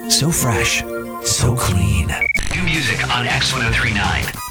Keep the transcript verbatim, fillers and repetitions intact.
So fresh, so clean. New music on X ten thirty-nine.